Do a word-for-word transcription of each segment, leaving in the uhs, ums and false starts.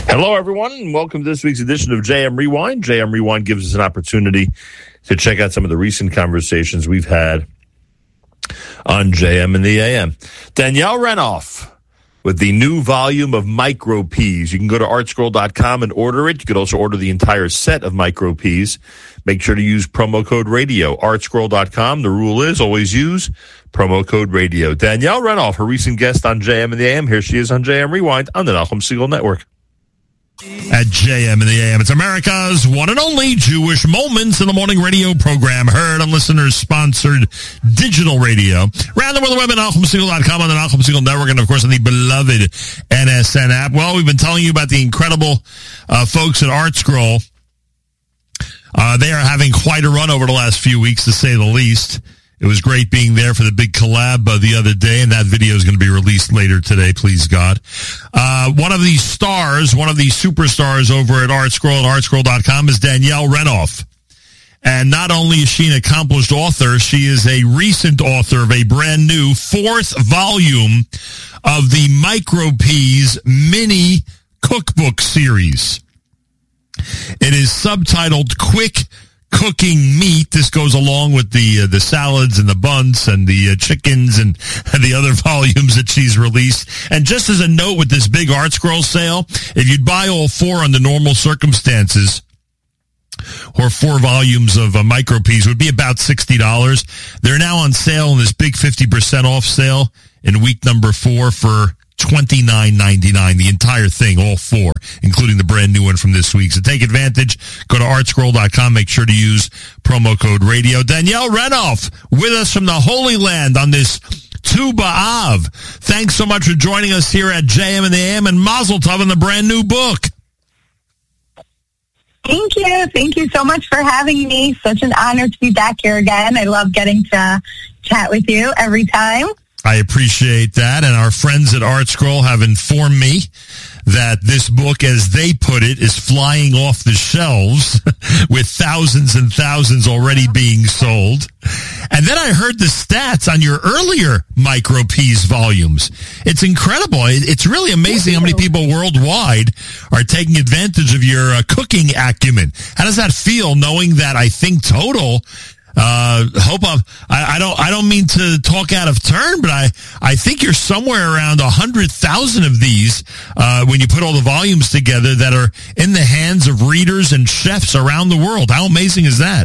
Hello, everyone, and welcome to this week's edition of J M Rewind. J M Rewind gives us an opportunity to check out some of the recent conversations we've had on J M and the A M. Danielle Renoff with the new volume of Micro Peas. You can go to art scroll dot com and order it. You could also order the entire set of Micro Peas. Make sure to use promo code radio, art scroll dot com. The rule is always use promo code radio. Danielle Renoff, her recent guest on J M and the A M. Here she is on J M Rewind on the Nachum Segal Network. At J M and the A M, it's America's one and only Jewish Moments in the Morning radio program, heard on listeners-sponsored digital radio. Around the world, the web at Nachum Segal dot com, on the Nachum Segal Network, and, of course, on the beloved N S N app. Well, we've been telling you about the incredible uh, folks at ArtScroll. Uh, they are having quite a run over the last few weeks, to say the least. It was great being there for the big collab uh, the other day, and that video is going to be released later today, please God. Uh, one of these stars, one of these superstars over at ArtScroll at art scroll dot com is Danielle Renoff. And not only is she an accomplished author, she is a recent author of a brand new fourth volume of the Micro Peas mini cookbook series. It is subtitled Quick Cooking Meat. This goes along with the uh, the salads and the buns and the uh, chickens and, and the other volumes that she's released. And just as a note with this big ArtScroll sale, if you'd buy all four under normal circumstances, or four volumes of uh, Micro Peas, would be about sixty dollars. They're now on sale in this big fifty percent off sale in week number four for twenty-nine ninety-nine, the entire thing, all four, including the brand new one from this week. So take advantage. Go to art scroll dot com. Make sure to use promo code radio. Danielle Renoff with us from the Holy Land on this Tu B'Av. Thanks so much for joining us here at J M and the A M, and Mazel Tov on the brand new book. Thank you. Thank you so much for having me. Such an honor to be back here again. I love getting to chat with you every time. I appreciate that, and our friends at ArtScroll have informed me that this book, as they put it, is flying off the shelves with thousands and thousands already being sold. And then I heard the stats on your earlier Micro Peas volumes. It's incredible. It's really amazing how many people worldwide are taking advantage of your uh, cooking acumen. How does that feel, knowing that I think total... Uh, hope I'm, I, I don't, I don't mean to talk out of turn, but I, I think you're somewhere around a hundred thousand of these, uh, when you put all the volumes together that are in the hands of readers and chefs around the world. How amazing is that?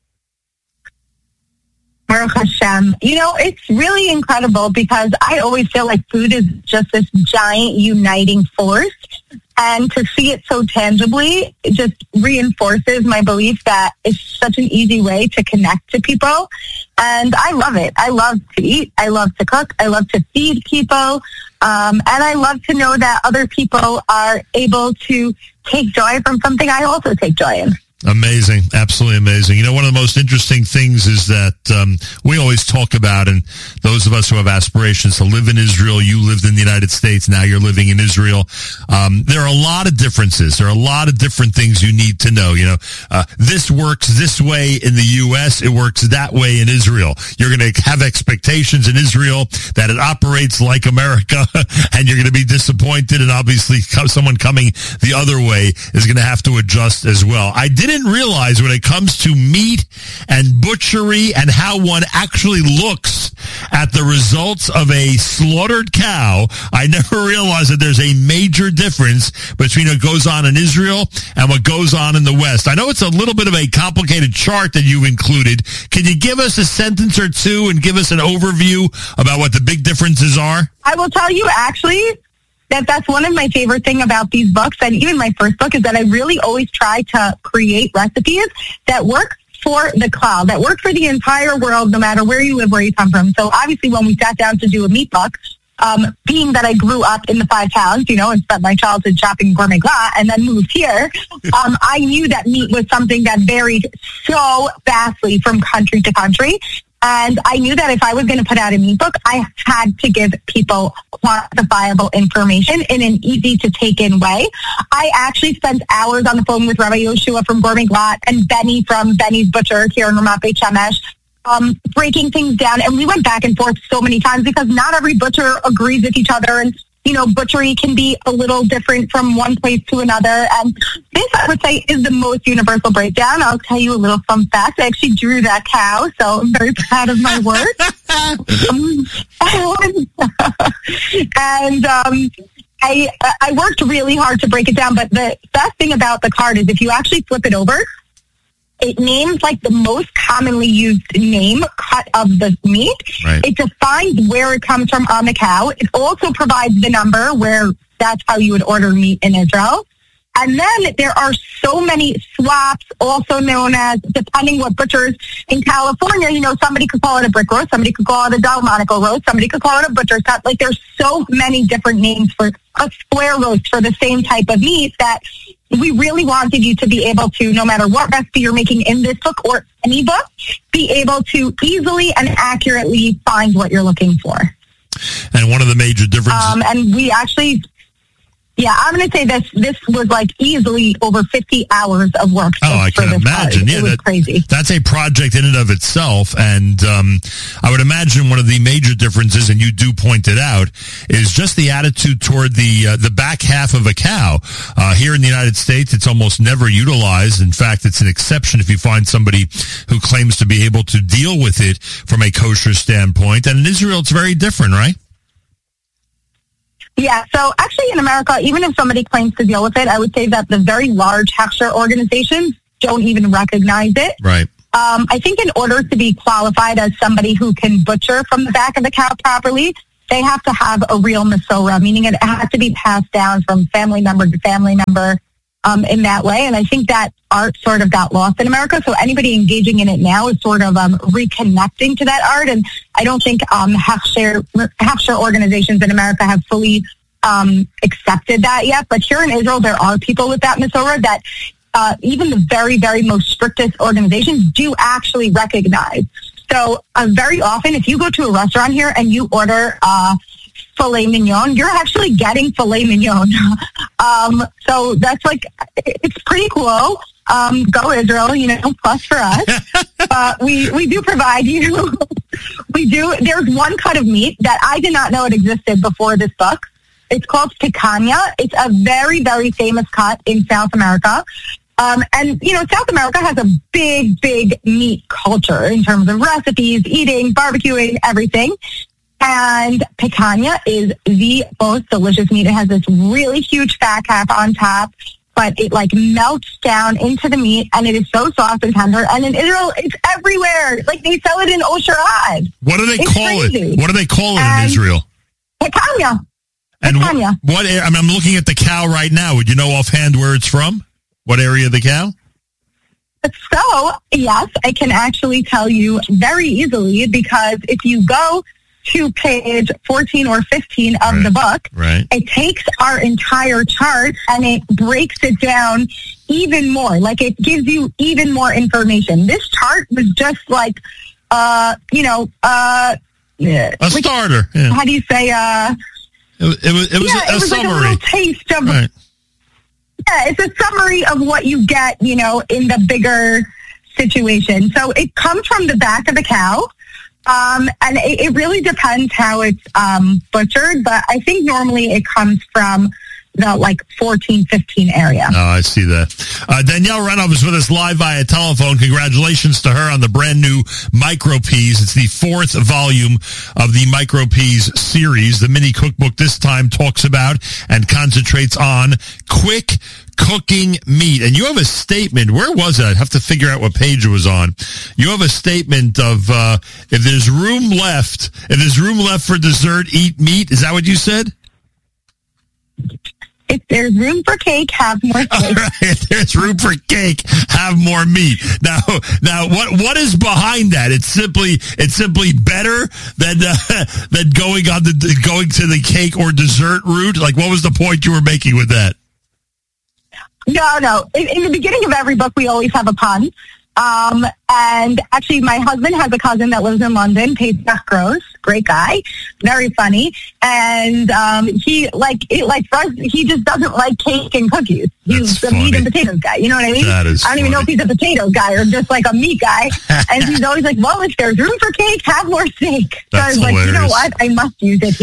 Baruch Hashem. You know, it's really incredible because I always feel like food is just this giant uniting force. And to see it so tangibly, it just reinforces my belief that it's such an easy way to connect to people. And I love it. I love to eat. I love to cook. I love to feed people. Um, and I love to know that other people are able to take joy from something I also take joy in. Amazing. Absolutely amazing. You know, one of the most interesting things is that um, we always talk about, and those of us who have aspirations to live in Israel, you lived in the United States, now you're living in Israel. Um, there are a lot of differences. There are a lot of different things you need to know. You know, uh, this works this way in the U S, it works that way in Israel. You're going to have expectations in Israel that it operates like America, and you're going to be disappointed, and obviously someone coming the other way is going to have to adjust as well. I didn't didn't realize when it comes to meat and butchery and how one actually looks at the results of a slaughtered cow, I never realized that there's a major difference between what goes on in Israel and what goes on in the West. I know it's a little bit of a complicated chart that you've included. Can you give us a sentence or two and give us an overview about what the big differences are? I will tell you, actually, that that's one of my favorite things about these books, and even my first book, is that I really always try to create recipes that work for the cloud, that work for the entire world, no matter where you live, where you come from. So obviously when we sat down to do a meat book, um, being that I grew up in the five towns, you know, and spent my childhood shopping in Gourmet Glatt and then moved here, um, I knew that meat was something that varied so vastly from country to country. And I knew that if I was going to put out a meat book, I had to give people quantifiable information in an easy-to-take-in way. I actually spent hours on the phone with Rabbi Yoshua from Gourmet Glatt and Benny from Benny's Butcher here in Ramat Beit Shemesh, um, breaking things down. And we went back and forth so many times because not every butcher agrees with each other. And you know, butchery can be a little different from one place to another. And this, I would say, is the most universal breakdown. I'll tell you a little fun fact. I actually drew that cow, so I'm very proud of my work. um, and um, I, I worked really hard to break it down, but the best thing about the card is if you actually flip it over, it names like the most commonly used name cut of the meat. Right. It defines where it comes from on the cow. It also provides the number where that's how you would order meat in Israel. And then there are so many swaps, also known as, depending what butchers in California, you know, somebody could call it a brick roast, somebody could call it a Delmonico roast, somebody could call it a butcher's cut. Like, there's so many different names for a square roast for the same type of meat that we really wanted you to be able to, no matter what recipe you're making in this book or any book, be able to easily and accurately find what you're looking for. And one of the major differences... Um, and we actually... Yeah, I'm going to say this. This was like easily over fifty hours of work. Oh, I can imagine. Card. Yeah, it was that, crazy. That's a project in and of itself. And um, I would imagine one of the major differences, and you do point it out, is just the attitude toward the uh, the back half of a cow. Uh, here in the United States, it's almost never utilized. In fact, it's an exception if you find somebody who claims to be able to deal with it from a kosher standpoint. And in Israel, it's very different, right? Yeah, so actually in America, even if somebody claims to deal with it, I would say that the very large hechsher organizations don't even recognize it. Right. Um, I think in order to be qualified as somebody who can butcher from the back of the cow properly, they have to have a real Masorah, meaning it has to be passed down from family member to family member um, in that way. And I think that art sort of got lost in America. So anybody engaging in it now is sort of um, reconnecting to that art. And I don't think um, hechsher, hechsher organizations in America have fully um, accepted that yet. But here in Israel, there are people with that Masorah that uh, even the very, very most strictest organizations do actually recognize. So uh, very often, if you go to a restaurant here and you order uh, filet mignon, you're actually getting filet mignon. um, so that's like, it's pretty cool. Um, go Israel, you know, plus for us. uh, we, we do provide you, we do, there's one cut of meat that I did not know it existed before this book. It's called picanha. It's a very, very famous cut in South America. Um, and, you know, South America has a big, big meat culture in terms of recipes, eating, barbecuing, everything. And picanha is the most delicious meat. It has this really huge fat cap on top, but it like melts down into the meat, and it is so soft and tender. And in Israel, it's everywhere. Like, they sell it in Osher Ad. What do they it's call crazy. it? What do they call it and in Israel? Picanha. And picanha. what, what? I mean, I'm looking at the cow right now. Would you know offhand where it's from? What area of the cow? So, yes, I can actually tell you very easily, because if you go to page fourteen or fifteen of right. the book, right. it takes our entire chart and it breaks it down even more. Like, it gives you even more information. This chart was just like, uh, you know, uh, a like, starter. Yeah. How do you say? Uh, it, it was. It was yeah, a, a it was summary. Like a little taste of. Right. Yeah, it's a summary of what you get, you know, in the bigger situation. So it comes from the back of the cow, um, and it, it really depends how it's um, butchered, but I think normally it comes from the, like, fourteen, fifteen area. Oh, I see that. Uh, Danielle Renov is with us live via telephone. Congratulations to her on the brand new Micro Peas. It's the fourth volume of the Micro Peas series. The mini cookbook this time talks about and concentrates on quick cooking meat. And you have a statement. Where was it? I have to figure out what page it was on. You have a statement of uh, if there's room left, if there's room left for dessert, eat meat. Is that what you said? If there's room for cake, have more cake. All right. If there's room for cake, have more meat. Now, now, what what is behind that? It's simply it's simply better than uh, than going on the going to the cake or dessert route. Like, what was the point you were making with that? No, no. In, in the beginning of every book, we always have a pun. Um, and actually, my husband has a cousin that lives in London, Pesach Gross, great guy, very funny. And um, he, like, it, like for us, he just doesn't like cake and cookies. He's That's a meat funny. and potatoes guy. You know what I mean? That is I don't even know if funny. he's a potato guy or just like a meat guy. And he's always like, well, if there's room for cake, have more steak. So That's I was like, you know hilarious. what? I must use it here.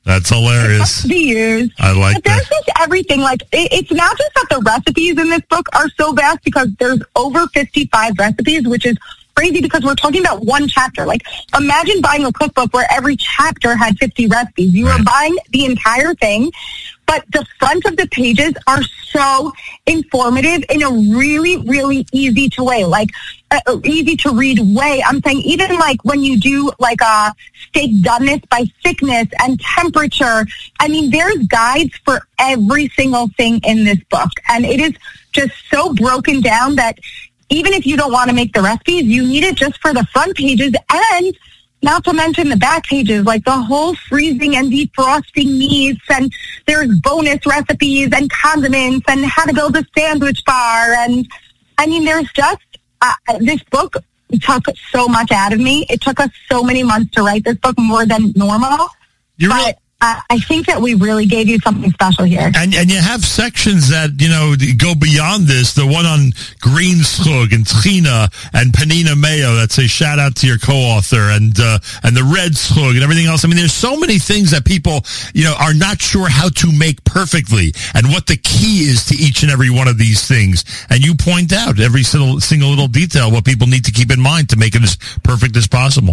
That's hilarious. Be used. I like but there's that. just everything. Like it, it's not just that the recipes in this book are so vast because there's over fifty-five recipes, which is crazy because we're talking about one chapter. Like imagine buying a cookbook where every chapter had fifty recipes. You Right. are buying the entire thing, but the front of the pages are so informative in a really, really easy to way, like uh, easy to read way. I'm saying even like when you do like a steak doneness by thickness and temperature, I mean, there's guides for every single thing in this book. And it is just so broken down that even if you don't want to make the recipes, you need it just for the front pages, and not to mention the back pages, like the whole freezing and defrosting meats, and there's bonus recipes and condiments and how to build a sandwich bar. And I mean, there's just, uh, this book took so much out of me. It took us so many months to write this book, more than normal. You but really- uh, I think that we really gave you something special here. And and you have sections that, you know, go beyond this. The one on Greenschug and Trina and Panina Mayo that say shout out to your co-author, and uh, and the Red Schug and everything else. I mean, there's so many things that people, you know, are not sure how to make perfectly and what the key is to each and every one of these things. And you point out every single, single little detail, what people need to keep in mind to make it as perfect as possible.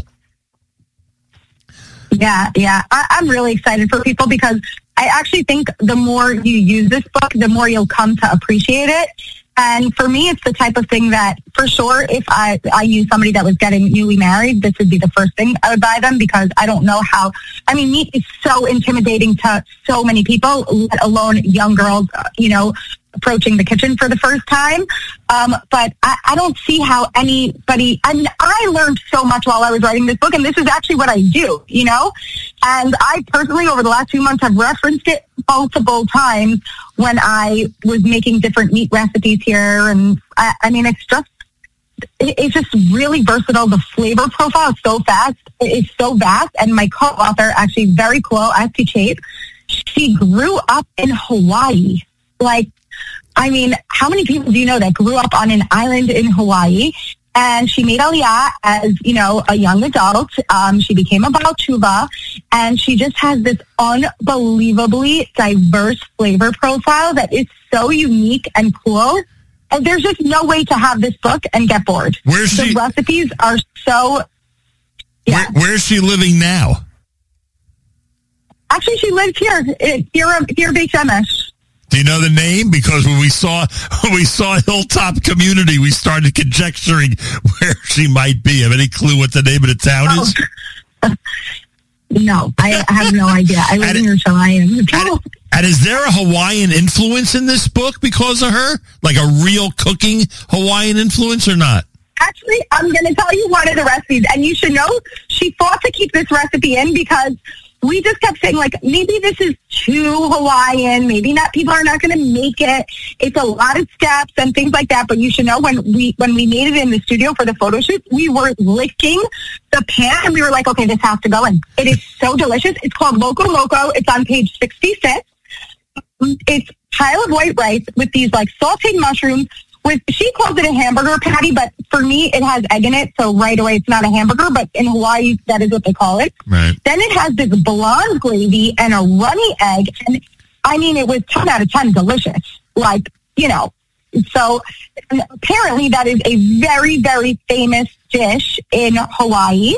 Yeah, yeah. I, I'm really excited for people because I actually think the more you use this book, the more you'll come to appreciate it. And for me, it's the type of thing that, for sure, if I, I knew somebody that was getting newly married, this would be the first thing I would buy them, because I don't know how, I mean, meat is so intimidating to so many people, let alone young girls, uh, you know, approaching the kitchen for the first time. Um, but I, I don't see how anybody, I mean, I learned so much while I was writing this book, and this is actually what I do, you know? And I personally, over the last few months, have referenced it multiple times when I was making different meat recipes here. And I, I mean, it's just, it, it's just really versatile. The flavor profile is so fast. It's so vast. And my co-author, actually very cool, Esty Chape, she grew up in Hawaii. Like, I mean, how many people do you know that grew up on an island in Hawaii? And she made Aliyah as, you know, a young adult. Um, she became a Baal Tshuva, and she just has this unbelievably diverse flavor profile that is so unique and cool. And there's just no way to have this book and get bored. Where's the she? recipes are so... Yeah. Where, where's she living now? Actually, she lives here, here, here, Beit Shemesh. Do you know the name? Because when we saw when we saw Hilltop Community, we started conjecturing where she might be. Have any clue what the name of the town is? Oh. No, I have no idea. I live And in Yerushalayim. And, and is there a Hawaiian influence in this book because of her? Like a real cooking Hawaiian influence or not? Actually, I'm going to tell you one of the recipes, and you should know she fought to keep this recipe in because we just kept saying, like, maybe this is too Hawaiian. Maybe not. People are not going to make it. It's a lot of steps and things like that. But you should know when we when we made it in the studio for the photo shoot, we were licking the pan, and we were like, okay, this has to go in. It is so delicious. It's called Loco Loco. It's on page sixty-six. It's pile of white rice with these, like, sauteed mushrooms. With, she calls it a hamburger patty, but for me, it has egg in it, so right away it's not a hamburger, but in Hawaii, that is what they call it. Right. Then it has this blonde gravy and a runny egg, and I mean, it was ten out of ten delicious. Like, you know, so apparently that is a very, very famous dish in Hawaii.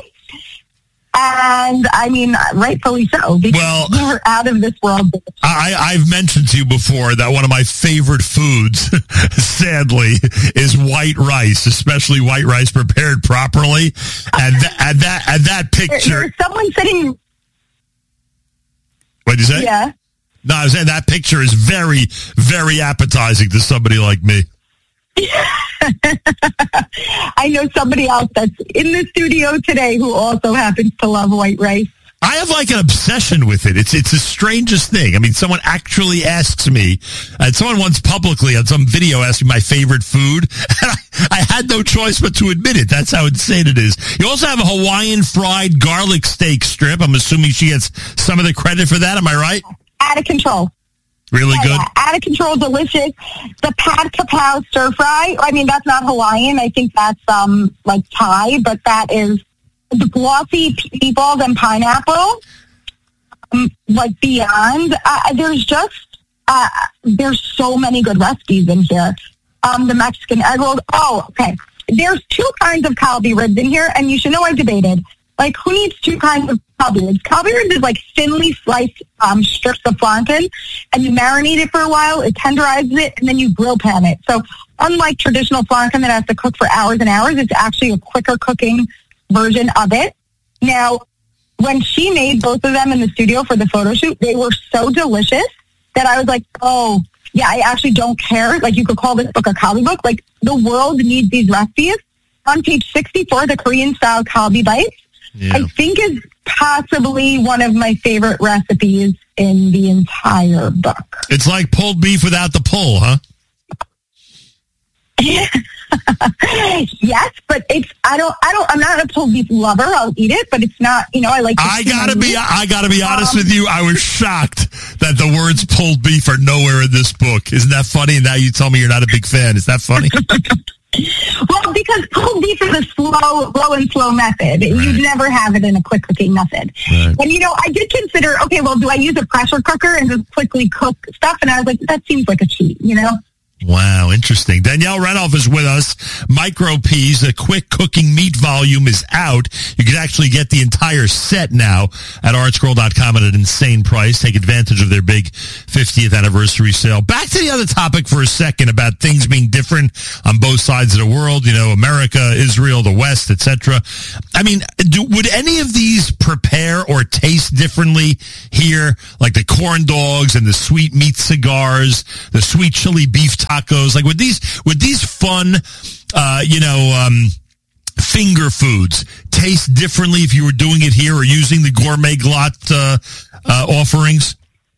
And, I mean, rightfully so, because Well, we're out of this world. I, I've mentioned to you before that one of my favorite foods, sadly, is white rice, especially white rice prepared properly. And, th- and that and that picture. There's someone sitting... What did you say? Yeah. No, I was saying that picture is very, very appetizing to somebody like me. I know somebody else that's in the studio today who also happens to love white rice. I have like an obsession with it. It's it's the strangest thing. I mean, someone actually asks me, and someone once publicly on some video asked me my favorite food, and I, I had no choice but to admit it. That's how insane it is. You also have a Hawaiian fried garlic steak strip. I'm assuming she gets some of the credit for that. Am I right? Out of control. Really Yeah, good? yeah, out of control, delicious. The pad kapow stir fry. I mean, that's not Hawaiian. I think that's um like Thai, but that is the glossy meatballs and pineapple. Um, like beyond. Uh, there's just, uh, there's so many good recipes in here. Um, the Mexican egg rolls. Oh, okay. There's two kinds of kalbi ribs in here, and you should know I debated. Like, who needs two kinds of kalbi ribs? Kalbi ribs is like thinly sliced um, strips of flanken, and you marinate it for a while, it tenderizes it, and then you grill pan it. So unlike traditional flanken that has to cook for hours and hours, it's actually a quicker cooking version of it. Now, when she made both of them in the studio for the photo shoot, they were so delicious that I was like, oh, yeah, I actually don't care. Like, you could call this book a kalbi book. Like, the world needs these recipes. On page sixty-four, the Korean-style kalbi bites, yeah. I think is possibly one of my favorite recipes in the entire book. It's like pulled beef without the pull, huh? Yes, but it's I don't I don't I'm not a pulled beef lover. I'll eat it, but it's not, you know, I like to I gotta be meat. I gotta be honest um, with you. I was shocked that the words pulled beef are nowhere in this book. Isn't that funny? And now you tell me you're not a big fan. Is that funny? Well, because pulled beef is a slow, low and slow method. Right. You'd never have it in a quick cooking method. Right. And, you know, I did consider, okay, well, do I use a pressure cooker and just quickly cook stuff? And I was like, that seems like a cheat, you know? Wow, interesting. Danielle Renoff is with us. Micro Peas, a quick cooking meat volume is out. You can actually get the entire set now at art scroll dot com at an insane price. Take advantage of their big fiftieth anniversary sale. Back to the other topic for a second about things being different on both sides of the world, you know, America, Israel, the West, et cetera. I mean, do, would any of these prepare or taste differently here? Like the corn dogs and the sweet meat cigars, the sweet chili beef tacos, like would these would these fun, uh, you know, um, finger foods taste differently if you were doing it here or using the gourmet glot uh, uh, offerings?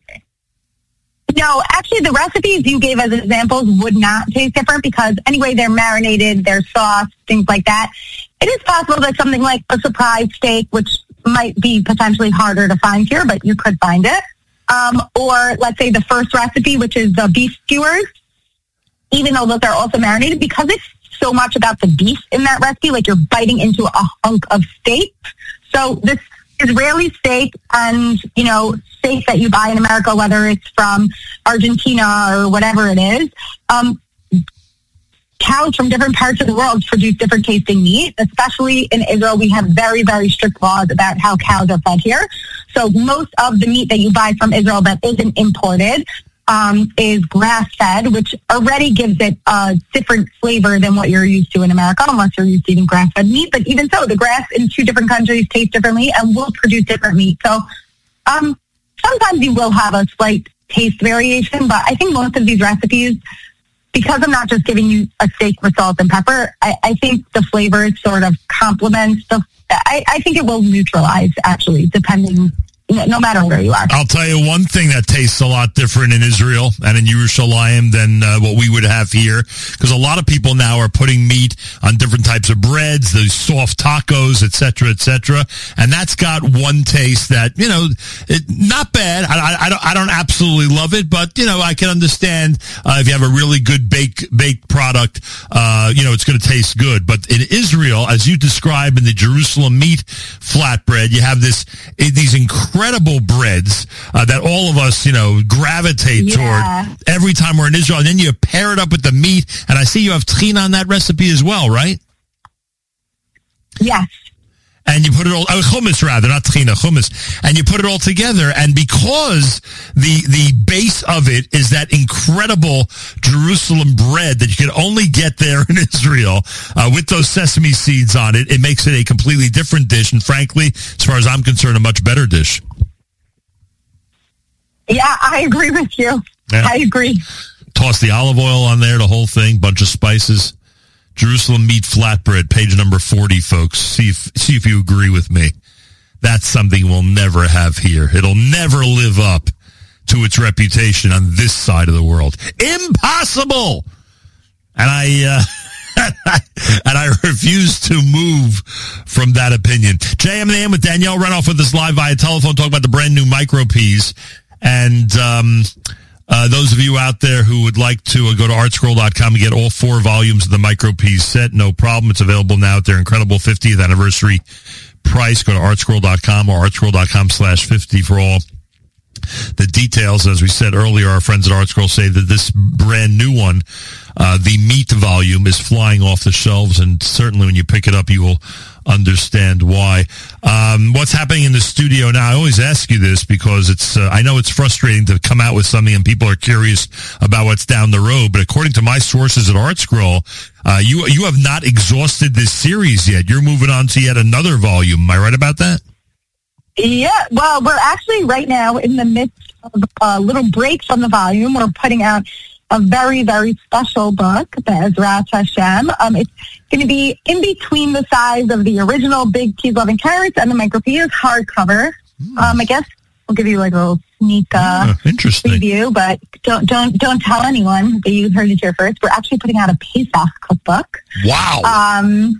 No, actually, the recipes you gave as examples would not taste different because anyway, they're marinated, they're sauced, things like that. It is possible that something like a surprise steak, which might be potentially harder to find here, but you could find it. Um, or let's say the first recipe, which is the beef skewers. Even though those are also marinated, because it's so much about the beef in that recipe, like you're biting into a hunk of steak. So this Israeli steak and, you know, steak that you buy in America, whether it's from Argentina or whatever it is, um, cows from different parts of the world produce different tasting meat. Especially in Israel, we have very, very strict laws about how cows are fed here. So most of the meat that you buy from Israel that isn't imported Um, is grass-fed, which already gives it a different flavor than what you're used to in America, unless you're used to eating grass-fed meat. But even so, the grass in two different countries tastes differently and will produce different meat. So um, sometimes you will have a slight taste variation, but I think most of these recipes, because I'm not just giving you a steak with salt and pepper, I, I think the flavor sort of complements the... I, I think it will neutralize, actually, depending... no matter where you are. I'll tell you one thing that tastes a lot different in Israel and in Yerushalayim than uh, what we would have here, because a lot of people now are putting meat on different types of breads, those soft tacos, et cetera, et cetera, and that's got one taste that, you know, it, not bad. I, I, I, don't, I don't absolutely love it, but, you know, I can understand uh, if you have a really good bake, baked product, uh, you know, it's going to taste good. But in Israel, as you describe in the Jerusalem meat flatbread, you have this these incredible incredible breads uh, that all of us, you know, gravitate yeah. toward every time we're in Israel. And then you pair it up with the meat. And I see you have tchina on that recipe as well, right? Yes. And you put it all, uh, hummus rather, not tchina, hummus. And you put it all together. And because the the base of it is that incredible Jerusalem bread that you can only get there in Israel uh, with those sesame seeds on it, it makes it a completely different dish. And frankly, as far as I'm concerned, a much better dish. Yeah, I agree with you. Yeah. I agree. Toss the olive oil on there, the whole thing, bunch of spices. Jerusalem meat flatbread, page number forty, folks. See if see if you agree with me. That's something we'll never have here. It'll never live up to its reputation on this side of the world. Impossible! And I uh, and I refuse to move from that opinion. J M and A M with Danielle Renoff with us live via telephone, talking about the brand new Micro Peas. And um Uh, those of you out there who would like to uh, go to art scroll dot com and get all four volumes of the Micro Peas set, no problem. It's available now at their incredible fiftieth anniversary price. Go to art scroll dot com or art scroll dot com slash fifty for all the details. As we said earlier, our friends at ArtScroll say that this brand new one, uh, the meat volume, is flying off the shelves, and certainly when you pick it up, you will understand why. Um, what's happening in the studio now? I always ask you this because it's, uh, I know it's frustrating to come out with something and people are curious about what's down the road, but according to my sources at ArtScroll, uh, you, you have not exhausted this series yet. You're moving on to yet another volume. Am I right about that? Yeah, well, we're actually right now in the midst of a little break from the volume. We're putting out a very, very special book, Be'ezrat Hashem. Um, it's going to be in between the size of the original Big Peas, Love, and Carrots and the Micro Peas hardcover. Mm. Um, I guess we'll give you like a little sneak uh, yeah, interesting. preview, but don't don't don't tell anyone that you heard it here first. We're actually putting out a Pesach cookbook. Wow. Um,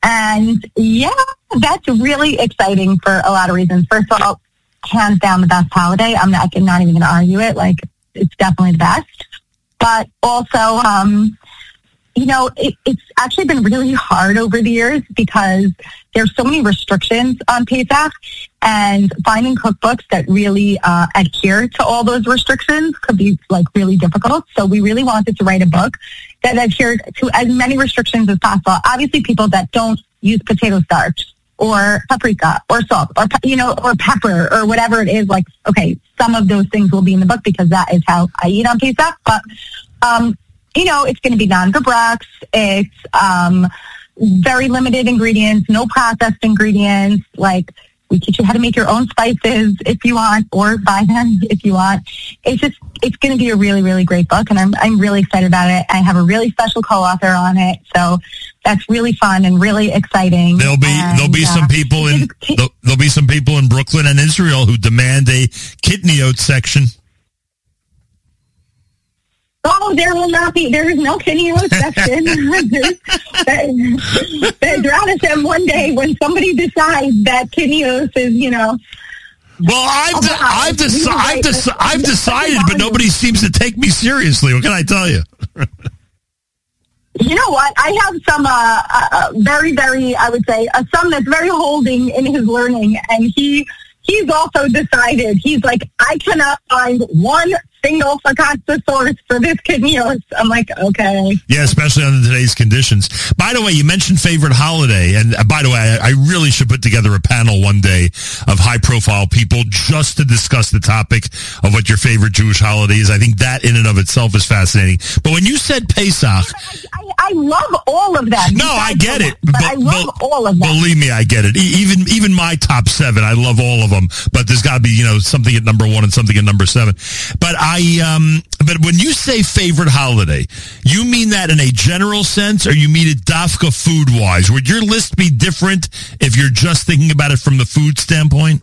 and yeah, that's really exciting for a lot of reasons. First of all, hands down the best holiday. I'm not, I'm not even going to argue it. Like, it's definitely the best. But also, um, you know, it, it's actually been really hard over the years because there's so many restrictions on Pesach, and finding cookbooks that really uh, adhere to all those restrictions could be like really difficult. So we really wanted to write a book that adhered to as many restrictions as possible. Obviously, people that don't use potato starch or paprika or salt or, you know, or pepper or whatever it is, like, okay, some of those things will be in the book because that is how I eat on Pesach. But, um, you know, it's going to be non-gebrax. It's um, very limited ingredients, no processed ingredients. Like, we teach you how to make your own spices if you want, or buy them if you want. It's just, it's going to be a really, really great book, and I'm I'm really excited about it. I have a really special co-author on it, so that's really fun and really exciting. There'll be and, there'll be uh, some people in there'll, there'll be some people in Brooklyn and Israel who demand a kidneyot section. Oh, there will not be. There is no kidneyot section. Be'ezrat Hashem, one day when somebody decides that kidneyot is, you know. Well, I've de- I've, deci- I've, deci- I've decided, but nobody seems to take me seriously. What can I tell you? You know what? I have some uh, uh, very, very, I would say, a son that's very holding in his learning, and he he's also decided. He's like, I cannot find one single fakatsa source for this kidneyot. I'm like, okay. Yeah, especially under today's conditions. By the way, you mentioned favorite holiday, and uh, by the way, I, I really should put together a panel one day of high-profile people just to discuss the topic of what your favorite Jewish holiday is. I think that in and of itself is fascinating. But when you said Pesach... I, I, I love all of them. No, I get it. But, but I love but, all of them. Believe me, I get it. Even even my top seven, I love all of them. But there's got to be, you know, something at number one and something at number seven. But I, um, but when you say favorite holiday, you mean that in a general sense, or you mean it dafka food-wise? Would your list be different if you're just thinking about it from the food standpoint?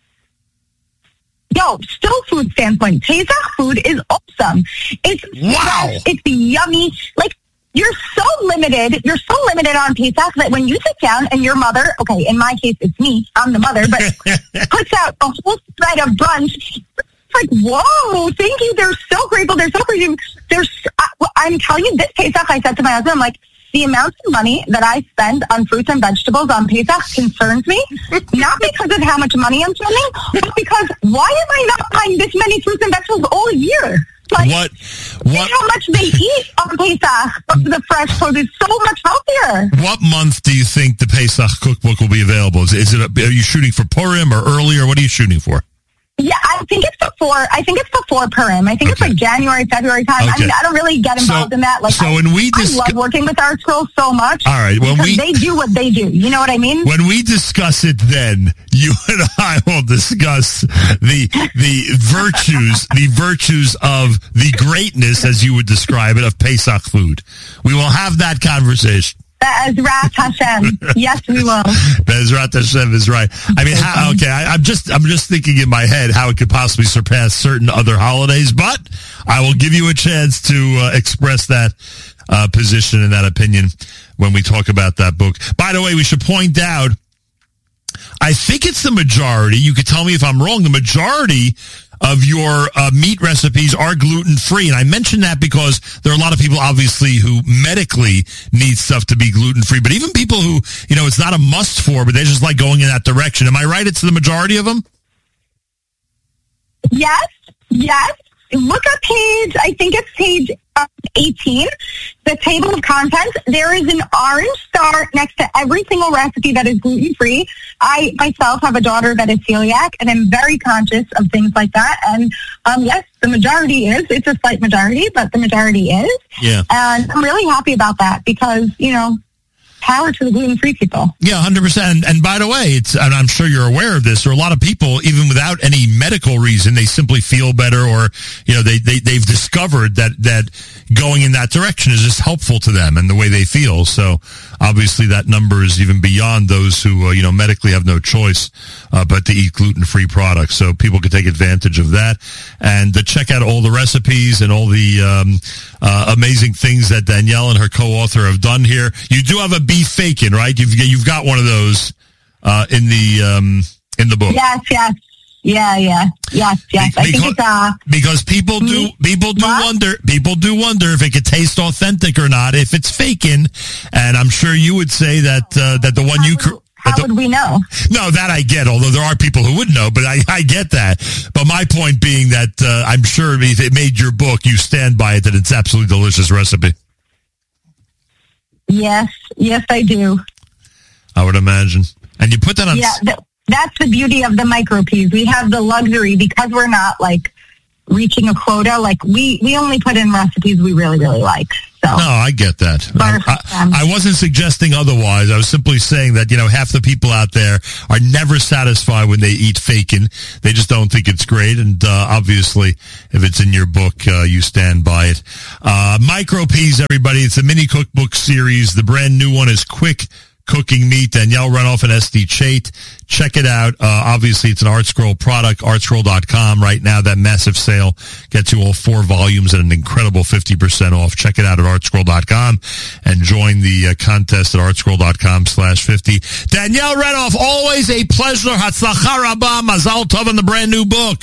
No, still food standpoint. Pesach food is awesome. It's wow. Fresh, it's yummy. Like, you're so limited. You're so limited on Pesach that when you sit down and your mother, okay, in my case, it's me. I'm the mother, but puts out a whole spread of brunch. It's like, whoa, thank you. They're so grateful. They're so grateful. They're, I'm telling you, this Pesach, I said to my husband, I'm like, the amount of money that I spend on fruits and vegetables on Pesach concerns me, not because of how much money I'm spending, but because why am I not buying this many fruits and vegetables all year? Like, what? What? How much they eat on Pesach of the fresh produce, so much healthier. What month do you think the Pesach cookbook will be available? Is, is it? A, are you shooting for Purim or earlier? What are you shooting for? Yeah, I think it's before. I think it's before Purim. I think okay. it's like January, February time. Okay. I mean, I don't really get involved so, in that. Like, so I, when we dis- I love working with ArtScroll so much. All right, when we they do what they do. You know what I mean? When we discuss it, then you and I will discuss the the virtues, the virtues of the greatness, as you would describe it, of Pesach food. We will have that conversation. Be'ezrat Hashem. Yes, we will. Be'ezrat Hashem is right. I mean, how, okay, I, I'm just I'm just thinking in my head how it could possibly surpass certain other holidays, but I will give you a chance to uh, express that uh, position and that opinion when we talk about that book. By the way, we should point out, I think it's the majority. You could tell me if I'm wrong. The majority of your uh, meat recipes are gluten-free. And I mention that because there are a lot of people, obviously, who medically need stuff to be gluten-free. But even people who, you know, it's not a must for, but they just like going in that direction. Am I right? It's the majority of them? Yes, yes. Look at page, I think it's page uh, eighteen, the table of contents. There is an orange star next to every single recipe that is gluten-free. I myself have a daughter that is celiac, and I'm very conscious of things like that. And um, yes, the majority is. It's a slight majority, but the majority is. Yeah. And I'm really happy about that because, you know, power to the gluten-free people. Yeah, one hundred percent. And, and by the way, it's, and I'm sure you're aware of this, there are a lot of people, even without any medical reason, they simply feel better or, you know, they, they, they've discovered that, that going in that direction is just helpful to them and the way they feel. So obviously that number is even beyond those who, uh, you know, medically have no choice uh, but to eat gluten-free products. So people can take advantage of that and uh, check out all the recipes and all the um, uh, amazing things that Danielle and her co-author have done here. You do have a beef fakin', right? You've you've got one of those uh, in the um, in the book. Yes, yes, yeah, yeah, yes, yes. Because, I think it's uh, because people do people do what? wonder people do wonder if it could taste authentic or not if it's fakin', and I'm sure you would say that uh, that the one how you. would, Cr- how the, would we know? No, that I get. Although there are people who would know, but I, I get that. But my point being that uh, I'm sure if it made your book, you stand by it that it's absolutely delicious recipe. Yes, yes, I do. I would imagine. And you put that on... Yeah, th- that's the beauty of the micro peas. We have the luxury because we're not, like, reaching a quota. Like, we, we only put in recipes we really, really like. So. No, I get that. I, I, I wasn't suggesting otherwise. I was simply saying that, you know, half the people out there are never satisfied when they eat fakin'. They just don't think it's great. And uh, obviously, if it's in your book, uh, you stand by it. Uh, Micro Peas, everybody. It's a mini cookbook series. The brand new one is Quick Cooking Meat. Danielle Renoff and Esty Chait. Check it out. Uh, obviously, it's an ArtScroll product, art scroll dot com. Right now, that massive sale gets you all four volumes at an incredible fifty percent off. Check it out at art scroll dot com and join the uh, contest at art scroll dot com slash fifty. Danielle Renoff, always a pleasure. Hatzlacha rabah, mazal tov on the brand new book.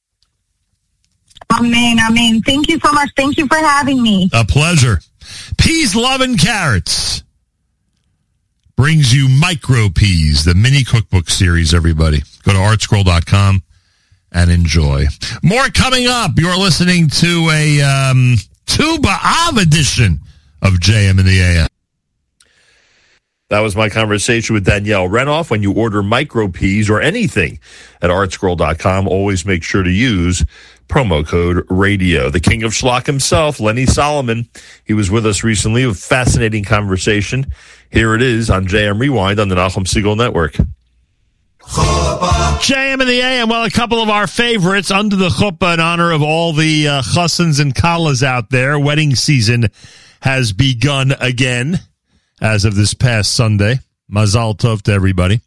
Amen, amen. Thank you so much. Thank you for having me. A pleasure. Peas, Love, and Carrots brings you Micro Peas, the mini cookbook series, everybody. Go to art scroll dot com and enjoy. More coming up. You're listening to a um, Tu B'Av edition of J M in the A M. That was my conversation with Danielle Renoff. When you order Micro Peas or anything at art scroll dot com, always make sure to use promo code radio. The king of schlock himself, Lenny Solomon, he was with us recently. A fascinating conversation. Here it is on J M Rewind on the Nachum Segal Network. J M in the A M. Well, a couple of our favorites under the chuppah in honor of all the uh, chussins and kallas out there. Wedding season has begun again as of this past Sunday. Mazal tov to everybody.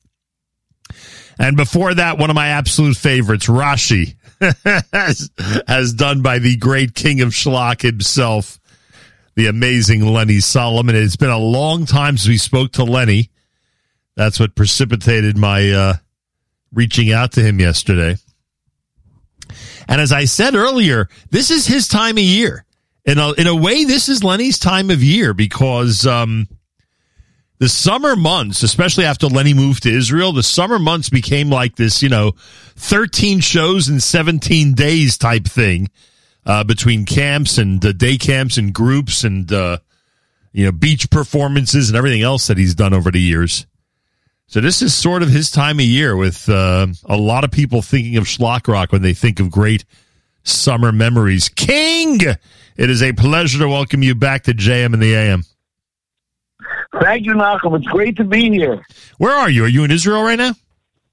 And before that, one of my absolute favorites, Rashi, as, as done by the great king of schlock himself, the amazing Lenny Solomon. It's been a long time since we spoke to Lenny. That's what precipitated my uh, reaching out to him yesterday. And as I said earlier, this is his time of year. In a, in a way, this is Lenny's time of year because um, the summer months, especially after Lenny moved to Israel, the summer months became like this, you know, thirteen shows in seventeen days type thing. Uh, between camps and uh, day camps and groups and, uh, you know, beach performances and everything else that he's done over the years. So this is sort of his time of year with uh, a lot of people thinking of Schlock Rock when they think of great summer memories. King, it is a pleasure to welcome you back to J M in the A M. Thank you, Malcolm. It's great to be here. Where are you? Are you in Israel right now?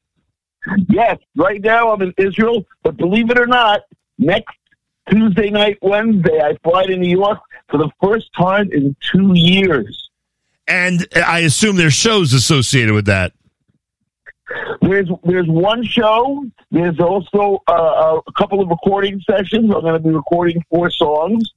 Yes, right now I'm in Israel, but believe it or not, next Tuesday night, Wednesday, I fly to New York for the first time in two years. And I assume there's shows associated with that. There's there's one show. There's also uh, a couple of recording sessions. I'm going to be recording four songs.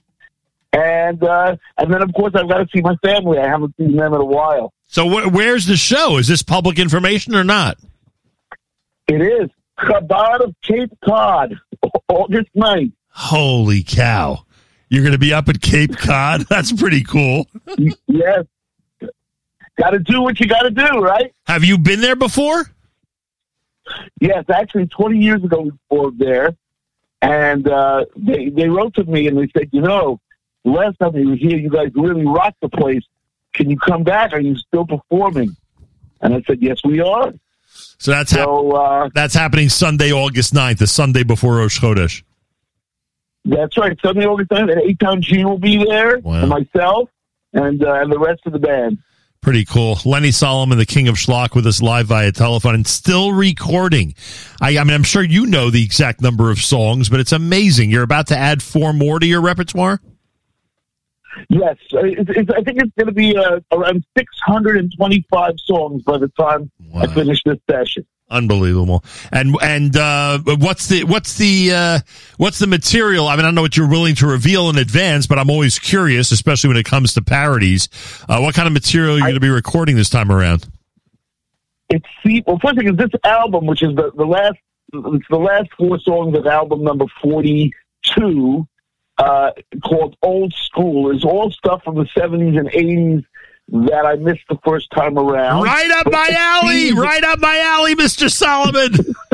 And uh, and then, of course, I've got to see my family. I haven't seen them in a while. So wh- where's the show? Is this public information or not? It is. Chabad of Cape Cod, August ninth. Holy cow. You're going to be up at Cape Cod? That's pretty cool. Yes. Got to do what you got to do, right? Have you been there before? Yes, actually, twenty years ago we performed there, and uh, they they wrote to me and they said, you know, the last time we were here, you guys really rocked the place. Can you come back? Are you still performing? And I said, yes, we are. So that's hap- so uh, that's happening Sunday, August ninth, the Sunday before Rosh Chodesh. That's right. Sunday, August ninth, and Eitan G will be there, Wow. and myself, and uh, and the rest of the band. Pretty cool. Lenny Solomon, the King of Schlock, with us live via telephone and still recording. I, I mean, I'm sure you know the exact number of songs, but it's amazing. You're about to add four more to your repertoire? Yes. It's, it's, I think it's going to be uh, around six hundred twenty-five songs by the time Wow. I finish this session. Unbelievable. And and uh, what's the what's the uh, what's the material? I mean, I don't know what you're willing to reveal in advance, but I'm always curious, especially when it comes to parodies. Uh, what kind of material are you going to be recording this time around? It's see, well, first thing is this album, which is the, the last, it's the last four songs of album number forty-two, uh, called Old School. Is all stuff from the seventies and eighties that I missed the first time around. Right up but my alley! Right up my alley, Mister Solomon!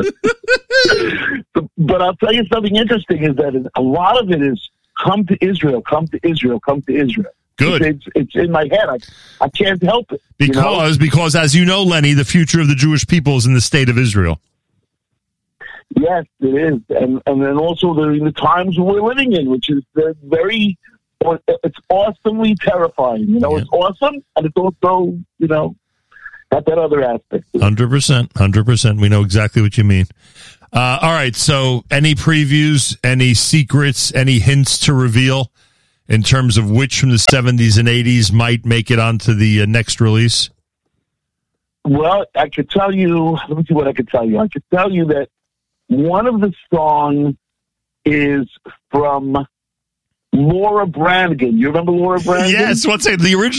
But I'll tell you something interesting is that a lot of it is come to Israel, come to Israel, come to Israel. Good. It's, it's, it's in my head. I, I can't help it. Because, you know? because, as you know, Lenny, the future of the Jewish people is in the state of Israel. Yes, it is. And and then also the, the times we're living in, which is uh, very, it's awesomely terrifying. You know, Yeah. it's awesome, and it's also, you know, got that other aspect. one hundred percent. one hundred percent. We know exactly what you mean. Uh, all right, so any previews, any secrets, any hints to reveal in terms of which from the seventies and eighties might make it onto the uh, next release? Well, I could tell you, let me see what I could tell you. I could tell you that one of the songs is from Laura Branigan. You remember Laura Branigan? Yes, what's it? The original